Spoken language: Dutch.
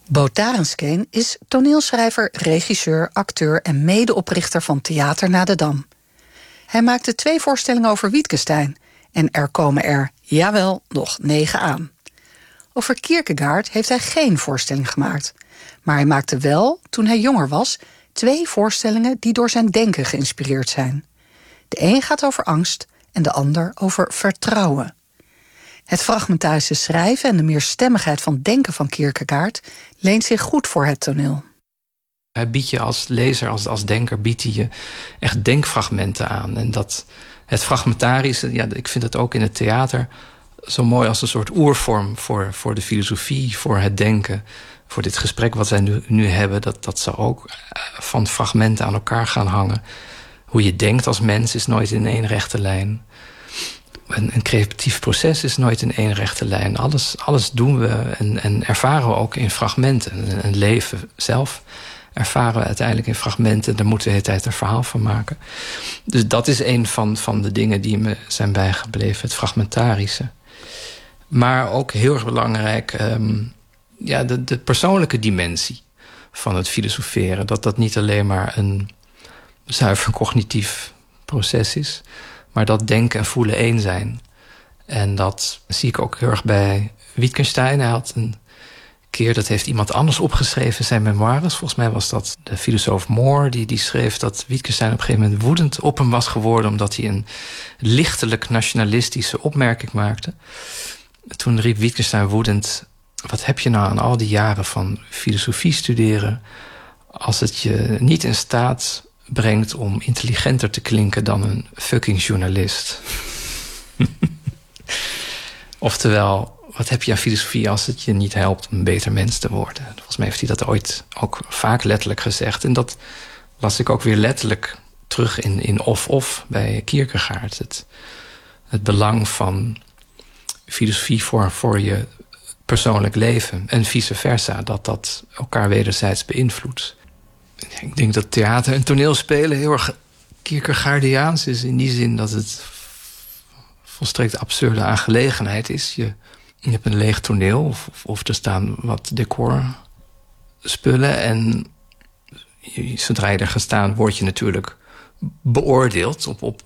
Bo Tarenskeen is toneelschrijver, regisseur, acteur en medeoprichter van Theater Na de Dam. Hij maakte 2 voorstellingen over Wittgenstein en er komen er, jawel, nog 9 aan. Over Kierkegaard heeft hij geen voorstelling gemaakt. Maar hij maakte wel, toen hij jonger was, 2 voorstellingen die door zijn denken geïnspireerd zijn. De een gaat over angst en de ander over vertrouwen. Het fragmentarische schrijven en de meerstemmigheid van denken van Kierkegaard leent zich goed voor het toneel. Hij biedt je als lezer, als denker, biedt hij je echt denkfragmenten aan. En dat het fragmentarische, ja, ik vind het ook in het theater zo mooi als een soort oervorm voor de filosofie, voor het denken. Voor dit gesprek wat wij nu hebben, dat ze ook van fragmenten aan elkaar gaan hangen. Hoe je denkt als mens is nooit in één rechte lijn. Een creatief proces is nooit in één rechte lijn. Alles doen we en ervaren we ook in fragmenten. Een leven zelf ervaren we uiteindelijk in fragmenten. Daar moeten we de hele tijd een verhaal van maken. Dus dat is een van de dingen die me zijn bijgebleven. Het fragmentarische. Maar ook heel erg belangrijk, de persoonlijke dimensie van het filosoferen. Dat niet alleen maar een zuiver cognitief proces is, maar dat denken en voelen één zijn. En dat zie ik ook heel erg bij Wittgenstein. Hij had een keer, dat heeft iemand anders opgeschreven, zijn memoires. Volgens mij was dat de filosoof Moore, die schreef dat Wittgenstein op een gegeven moment woedend op hem was geworden, omdat hij een lichtelijk nationalistische opmerking maakte. Toen riep Wittgenstein woedend: wat heb je nou aan al die jaren van filosofie studeren als het je niet in staat brengt om intelligenter te klinken dan een fucking journalist? Oftewel, wat heb je aan filosofie als het je niet helpt om een beter mens te worden? Volgens mij heeft hij dat ooit ook vaak letterlijk gezegd. En dat las ik ook weer letterlijk terug in Of bij Kierkegaard. Het belang van filosofie voor je persoonlijk leven en vice versa. Dat elkaar wederzijds beïnvloedt. Ik denk dat theater en toneelspelen heel erg Kierkegaardiaans is. In die zin dat het volstrekt absurde aangelegenheid is. Je hebt een leeg toneel of er staan wat decorspullen. En zodra je er gaat staan, word je natuurlijk beoordeeld op